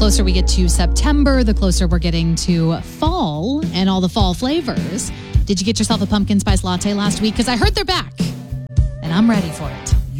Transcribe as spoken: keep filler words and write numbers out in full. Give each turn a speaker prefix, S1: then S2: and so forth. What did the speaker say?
S1: closer we get to September, the closer we're getting to fall and all the fall flavors. Did you get yourself a pumpkin spice latte last week? Because I heard they're back, and I'm ready for it.